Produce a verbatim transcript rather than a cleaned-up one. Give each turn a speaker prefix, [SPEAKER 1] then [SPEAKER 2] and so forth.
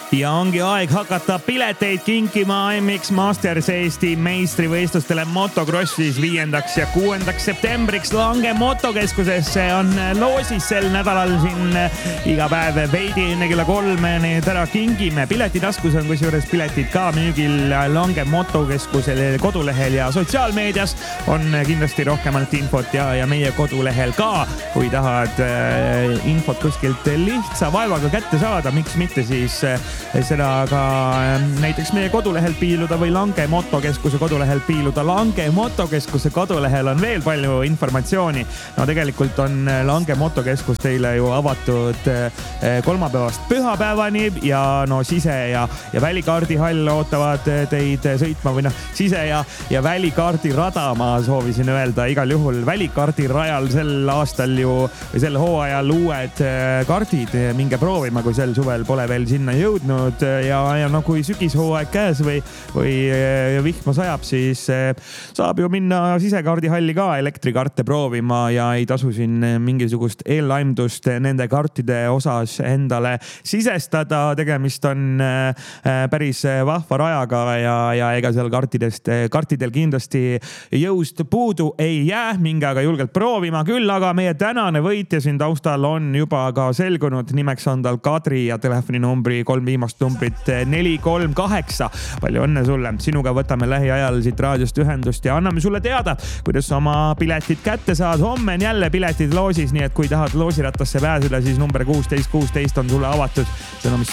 [SPEAKER 1] Ja ongi aeg hakata pileteid kinkima M X Masters Eesti meistrivõistlustele motocrossis viiendaks ja kuuendaks septembriks Lange motokeskuses. See on loosis sel nädalal siin iga päev veidi enne kella kolme, need ära kingime. Piletitaskus on kusjuures piletid ka müügil Lange motokeskusel kodulehel ja sotsiaalmeedias on kindlasti rohkemalt infot ja, ja meie kodulehel ka. Kui tahad infot kuskilt lihtsa vaevaga kätte saada, miks mitte siis seda ka näiteks meie kodulehel piiluda või Lange motokeskuse kodulehel piiluda. Lange motokeskuse kodulehel on veel palju informatsiooni. No tegelikult on Lange motokeskus teile ju avatud kolmapäevast pühapäevani ja no sise- ja, ja välikaardihall ootavad teid sõitma või noh, sise- ja, ja välikaardirada ma soovisin öelda. Igal juhul välikaardirajal sel aastal ju või sel hooajal uued kaardid. Minge proovima, kui sel suvel pole veel sinna jõudnud. Ja, ja no kui sügishooaeg käes või, või vihma sajab, siis saab ju minna sisekaardihalli ka elektrikaarte proovima ja ei tasu siin mingisugust eelaimdust nende kaartide osas endale sisestada. Tegemist on päris vahva rajaga ja, ja ega seal kaartidest, kaartidel kindlasti jõust puudu ei jää. Minge aga julgelt proovima. Küll aga meie tänane võitja siin taustal on juba ka selgunud. Nimeks on tal Kadri ja telefoninumbri kolm viimast numbrit neli kolm kaheksa. Palju õnne sulle. Sinuga võtame lähiajal siit raadiost ühendust ja anname sulle teada, kuidas oma piletid kätte saad. Homme on jälle piletid loosis, nii et kui tahad loosirattasse pääseda, siis number kuusteist kuusteist on sulle avatud. See on